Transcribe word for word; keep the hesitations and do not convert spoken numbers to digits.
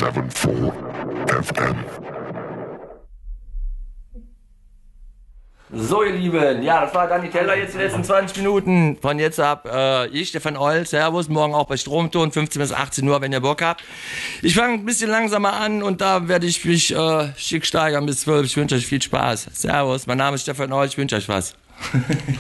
vierundsiebzig F M. So, ihr Lieben, ja, das war Dani Teller jetzt die letzten zwanzig Minuten. Von jetzt ab, äh, ich, Stefan Oll, Servus, morgen auch bei Stromton, fünfzehn bis achtzehn Uhr, wenn ihr Bock habt. Ich fange ein bisschen langsamer an und da werde ich mich äh, schick steigern bis zwölf. Ich wünsche euch viel Spaß. Servus, mein Name ist Stefan Oll, ich wünsche euch was.